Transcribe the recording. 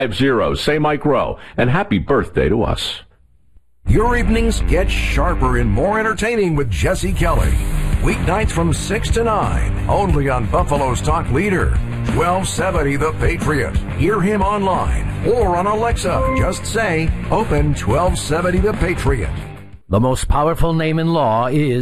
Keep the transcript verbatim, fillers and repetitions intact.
Zero. Say Mike Rowe, and happy birthday to us. Your evenings get sharper and more entertaining with Jesse Kelly. Weeknights from six to nine, only on Buffalo's talk leader, twelve seventy The Patriot. Hear him online or on Alexa. Just say, open twelve seventy The Patriot. The most powerful name in law is